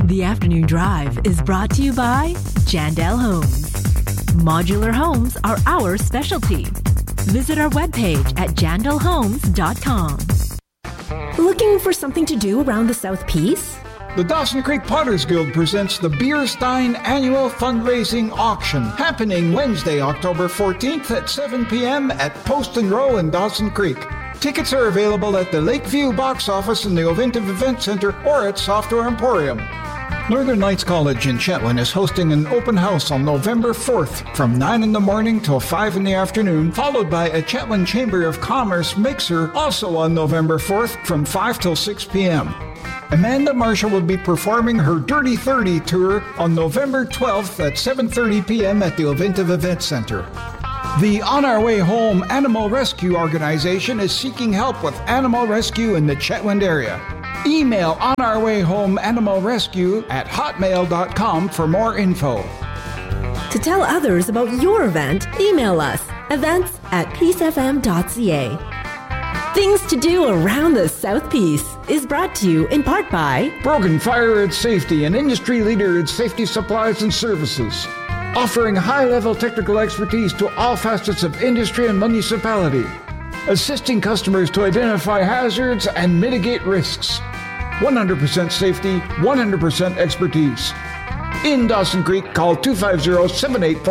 The Afternoon Drive is brought to you by Jandel Homes. Modular homes are our specialty. Visit our webpage at jandelhomes.com. Looking for something to do around the South Peace? The Dawson Creek Potters Guild presents the Beerstein Annual Fundraising Auction, happening Wednesday, October 14th at 7 p.m. at Post and Row in Dawson Creek. Tickets are available at the Lakeview box office in the Ovintiv Event Center or at Software Emporium. Northern Lights College in Chetwynd is hosting an open house on November 4th from 9 in the morning till 5 in the afternoon, followed by a Chetwynd Chamber of Commerce mixer also on November 4th from 5 till 6 p.m. Amanda Marshall will be performing her Dirty 30 tour on November 12th at 7:30 p.m. at the Ovintiv Event Center. The On Our Way Home Animal Rescue Organization is seeking help with animal rescue in the Chetwynd area. Email On Our Way Home Animal Rescue at hotmail.com for more info. To tell others about your event, email us events@peacefm.ca. Things to do around the South Peace is brought to you in part by Brogan Fire and Safety, an industry leader in safety supplies and services, offering high-level technical expertise to all facets of industry and municipality, assisting customers to identify hazards and mitigate risks. 100% safety, 100% expertise. In Dawson Creek, call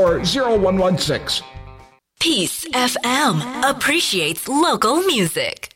250-784-0116. Peace FM appreciates local music.